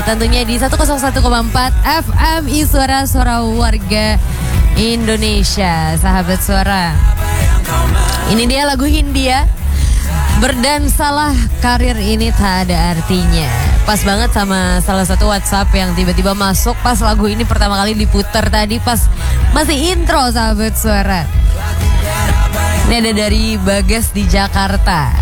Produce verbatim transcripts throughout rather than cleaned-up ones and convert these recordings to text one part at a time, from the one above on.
Tentunya di seratus satu koma empat F M I Suara Suara Warga Indonesia. Sahabat Suara, ini dia lagu Hindia, Berdansalah karir ini tak ada artinya. Pas banget sama salah satu WhatsApp yang tiba-tiba masuk pas lagu ini pertama kali diputar tadi pas masih intro, sahabat Suara. Ini ada dari Bagas di Jakarta.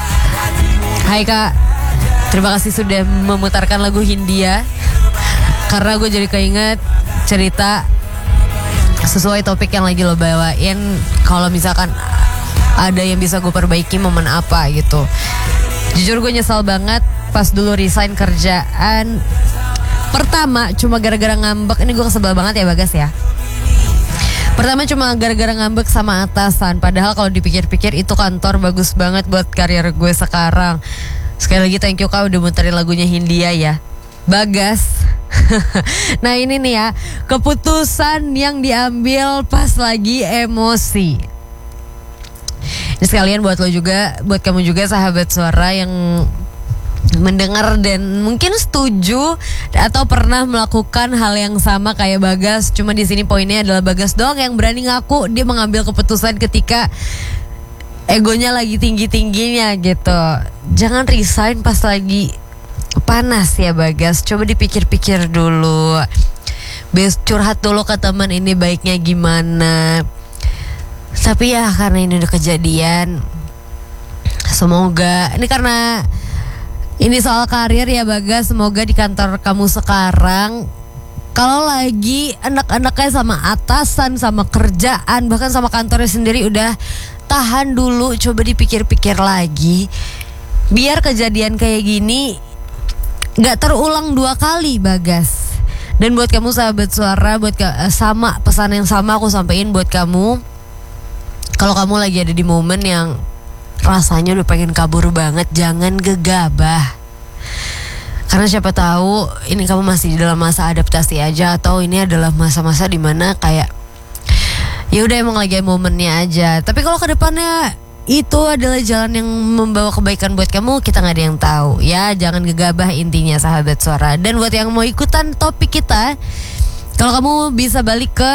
Hai Kak, terima kasih sudah memutarkan lagu Hindia, karena gue jadi keinget cerita sesuai topik yang lagi lo bawain. Kalau misalkan ada yang bisa gue perbaiki, momen apa gitu. Jujur gue nyesal banget pas dulu resign kerjaan pertama cuma gara-gara ngambek. Ini gue kesebel banget ya Bagas ya. Pertama cuma gara-gara ngambek sama atasan. Padahal kalau dipikir-pikir itu kantor bagus banget buat karir gue sekarang. Sekali lagi thank you Kak udah muterin lagunya Hindia ya Bagas. Nah ini nih ya, keputusan yang diambil pas lagi emosi. Ini sekalian buat lo juga, buat kamu juga sahabat Suara yang mendengar dan mungkin setuju atau pernah melakukan hal yang sama kayak Bagas. Cuma di sini poinnya adalah Bagas doang yang berani ngaku dia mengambil keputusan ketika egonya lagi tinggi-tingginya gitu. Jangan resign pas lagi panas ya Bagas. Coba dipikir-pikir dulu. Best curhat dulu ke teman ini baiknya gimana. Tapi ya karena ini udah kejadian, semoga ini karena ini soal karir ya Bagas, semoga di kantor kamu sekarang kalau lagi enak-enaknya sama atasan, sama kerjaan, bahkan sama kantornya sendiri udah tahan dulu, coba dipikir-pikir lagi. Biar kejadian kayak gini gak terulang dua kali Bagas. Dan buat kamu sahabat Suara, buat ka- sama pesan yang sama aku sampaikan buat kamu. Kalau kamu lagi ada di momen yang rasanya udah pengen kabur banget, jangan gegabah. Karena siapa tahu ini kamu masih dalam masa adaptasi aja, atau ini adalah masa-masa dimana kayak ya udah emang lagi momennya aja. Tapi kalau ke depannya itu adalah jalan yang membawa kebaikan buat kamu, kita nggak ada yang tahu ya. Jangan gegabah intinya sahabat Suara. Dan buat yang mau ikutan topik kita, kalau kamu bisa balik ke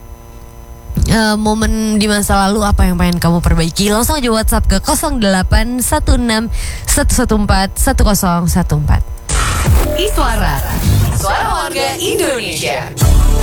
uh, momen di masa lalu, apa yang pengen kamu perbaiki, langsung aja WhatsApp ke nol delapan satu enam satu satu empat satu nol satu empat. Iswara, Suara Warga Indonesia.